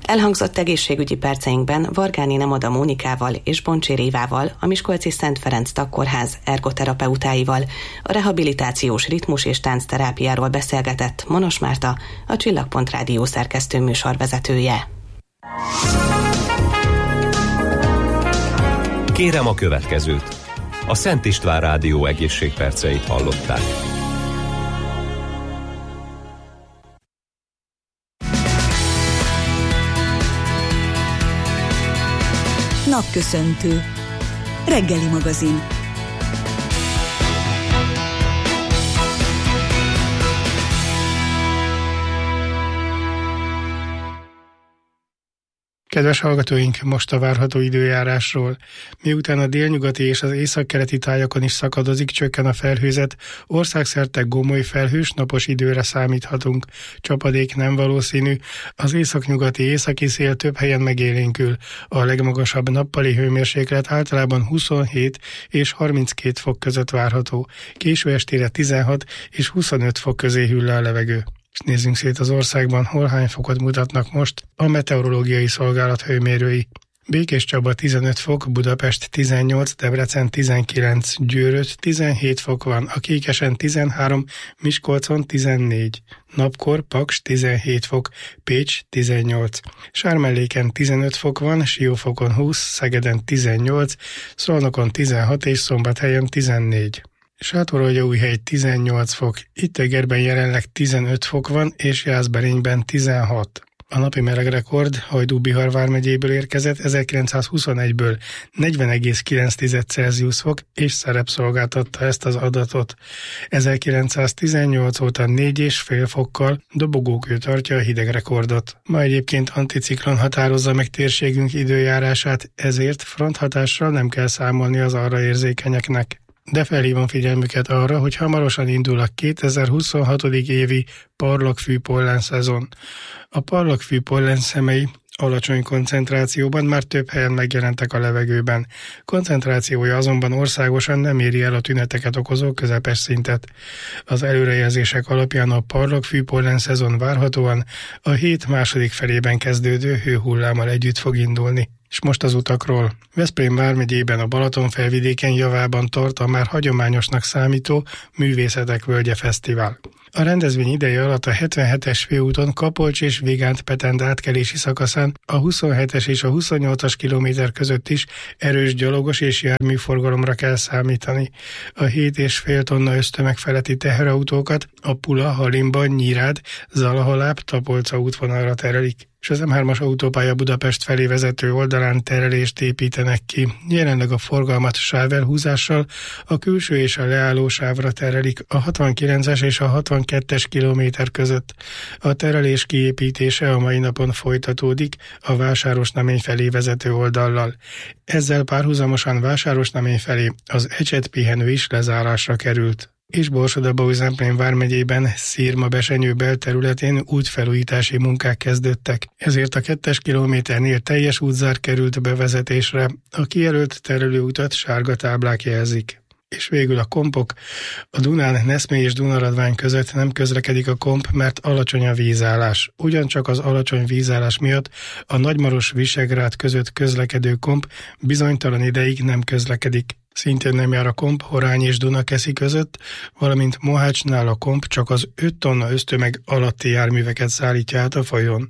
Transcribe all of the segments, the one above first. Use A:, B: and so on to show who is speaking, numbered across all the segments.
A: Elhangzott egészségügyi perceinkben Vargáni Nemoda Mónikával és Boncsér Évával, a Miskolci Szent Ferenc Tagkórház ergoterapeutayival a rehabilitációs ritmus és táncterápiáról beszélgetett Monos Márta, a Csillagpont Rádió szerkesztő műsorvezetője.
B: Kérem a következőt. A Szent István Rádió egészségperceit hallották.
C: Napköszöntő. Reggeli magazin.
D: Kedves hallgatóink, most a várható időjárásról. Miután a délnyugati és az északkeleti tájakon is szakadozik, csökken a felhőzet, országszerte gomoly felhős, napos időre számíthatunk. Csapadék nem valószínű, az északnyugati északi szél több helyen megélénkül. A legmagasabb nappali hőmérséklet általában 27 és 32 fok között várható. Késő estére 16 és 25 fok közé hűl le a levegő. És nézzünk szét az országban, hol hány fokot mutatnak most a meteorológiai szolgálat hőmérői. Békéscsaba 15 fok, Budapest 18, Debrecen 19, Győrött 17 fok van, a Kékesen 13, Miskolcon 14, napkor Paks 17 fok, Pécs 18, Sármelléken 15 fok van, Siófokon 20, Szegeden 18, Szolnokon 16 és Szombathelyen 14. Sátoraljaújhely 18 fok, Ittegerben jelenleg 15 fok van, és Jászberényben 16. A napi melegrekord Hajdú-Bihar vármegyéből érkezett 1921-ből 40,9 Celsius fok, és Szerep szolgáltatta ezt az adatot. 1918 óta 4,5 fokkal Dobogókő tartja a hidegrekordot. Ma egyébként anticiklon határozza meg térségünk időjárását, ezért fronthatással nem kell számolni az arra érzékenyeknek. De felhívom figyelmüket arra, hogy hamarosan indul a 2026. évi parlagfű pollen szezon. A parlagfű pollen szemei alacsony koncentrációban már több helyen megjelentek a levegőben. Koncentrációja azonban országosan nem éri el a tüneteket okozó közepes szintet. Az előrejelzések alapján a parlagfű pollen szezon várhatóan a hét második felében kezdődő hőhullámmal együtt fog indulni. És most az utakról. Veszprém vármegyében a Balatonfelvidéken javában tart a már hagyományosnak számító Művészetek Völgye Fesztivál. A rendezvény ideje alatt a 77-es főúton Kapolcs és Vigánt-Petend átkelési szakaszán a 27-es és a 28-as kilométer között is erős gyalogos és járműforgalomra kell számítani. A 7,5 tonna össztömeg feletti teherautókat a Pula, Halimba, Nyírád, Zalahaláp, Tapolca útvonalra terelik, és az M3-as autópálya Budapest felé vezető oldalán terelést építenek ki. Jelenleg a forgalmat sávelhúzással a külső és a leálló sávra terelik a 69-es és a 62-es kilométer között. A terelés kiépítése a mai napon folytatódik a Vásárosnamény felé vezető oldallal. Ezzel párhuzamosan Vásárosnamény felé az Ecset-pihenő is lezárásra került. És Borsod-Abaúj-Zemplén vármegyében Szirma-Besenyő belterületén útfelújítási munkák kezdődtek. Ezért a 2-es kilométernél teljes útzár került bevezetésre, a kijelölt terelőutat sárga táblák jelzik. És végül a kompok. A Dunán Neszmé és Dunaradvány között nem közlekedik a komp, mert alacsony a vízállás. Ugyancsak az alacsony vízállás miatt a Nagymaros-Visegrád között közlekedő komp bizonytalan ideig nem közlekedik. Szintén nem jár a komp Horány és Dunakeszi között, valamint Mohácsnál a komp csak az 5 tonna össztömeg alatti járműveket szállítja át a folyón.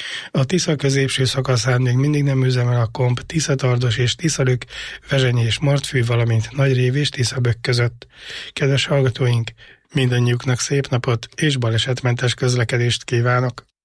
D: A Tisza középső szakaszán még mindig nem üzemel a komp Tiszatardos és Tiszalök, Vezsenyi és Martfű, valamint Nagyrév és Tiszabök között. Kedves hallgatóink, mindannyiuknak szép napot és balesetmentes közlekedést kívánok!